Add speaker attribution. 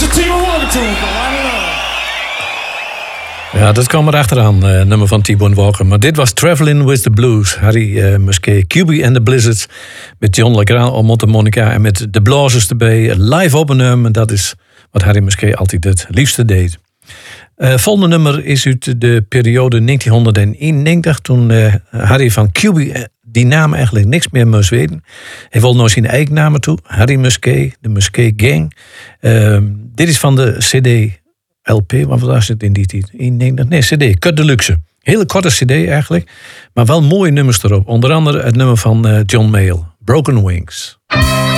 Speaker 1: Ja, dat kwam erachteraan, nummer van T-Bone Walker. Maar dit was Traveling with the Blues. Harry Musquet, QB and the Blizzards. Met John Legrand op mondharmonica en met de blazers erbij. Live opnemen, en dat is wat Harry Musquet altijd het liefste deed. Volgende nummer is uit de periode 1991. Toen Harry van QB die naam eigenlijk niks meer moest weten. Hij wilde naar zijn eigen naam toe. Harry Musquet, de Musquet Gang. Dit is van de CD... LP, wat was het in die tijd? Nee, CD, Cut Deluxe. Hele korte CD eigenlijk, maar wel mooie nummers erop. Onder andere het nummer van John Mayall, Broken Wings.